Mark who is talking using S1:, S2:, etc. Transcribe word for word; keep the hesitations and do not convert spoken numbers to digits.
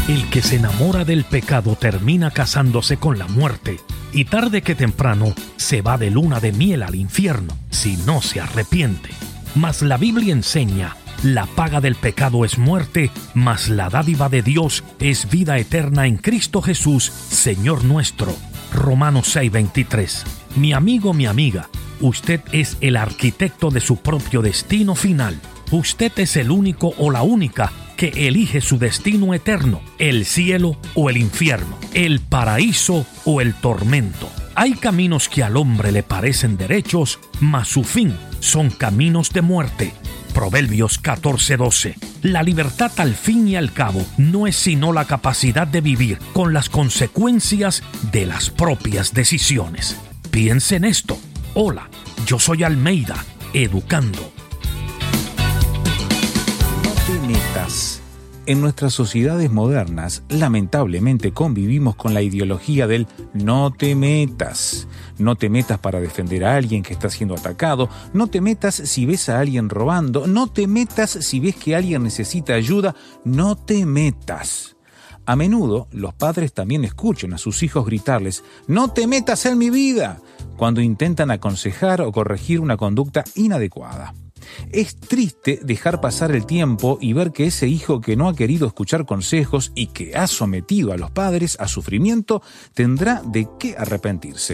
S1: El que se enamora del pecado termina casándose con la muerte y tarde que temprano se va de luna de miel al infierno si no se arrepiente. Mas la Biblia enseña: la paga del pecado es muerte, mas la dádiva de Dios es vida eterna en Cristo Jesús, Señor nuestro. Romanos seis veintitrés. Mi amigo, mi amiga, usted es el arquitecto de su propio destino final. Usted es el único o la única que elige su destino eterno, el cielo o el infierno, el paraíso o el tormento. Hay caminos que al hombre le parecen derechos, mas su fin son caminos de muerte. Proverbios catorce doce. La libertad al fin y al cabo no es sino la capacidad de vivir con las consecuencias de las propias decisiones. Piense en esto. Hola, yo soy Almeida, educando.
S2: No te metas. En nuestras sociedades modernas, lamentablemente convivimos con la ideología del no te metas. No te metas para defender a alguien que está siendo atacado, no te metas si ves a alguien robando, no te metas si ves que alguien necesita ayuda, no te metas. A menudo, los padres también escuchan a sus hijos gritarles, no te metas en mi vida, cuando intentan aconsejar o corregir una conducta inadecuada. Es triste dejar pasar el tiempo y ver que ese hijo que no ha querido escuchar consejos y que ha sometido a los padres a sufrimiento tendrá de qué arrepentirse.